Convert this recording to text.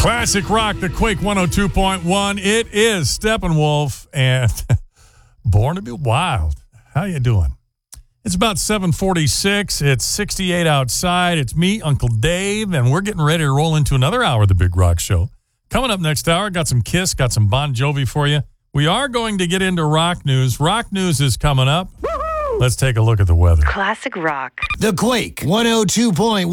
Classic Rock, the Quake 102.1. It is Steppenwolf and Born to be Wild. How you doing? It's about 7:46. It's 68 outside. It's me, Uncle Dave, and we're getting ready to roll into another hour of the Big Rock Show. Coming up next hour, got some Kiss, got some Bon Jovi for you. We are going to get into rock news. Rock news is coming up. Woo-hoo! Let's take a look at the weather. Classic Rock. The Quake 102.1.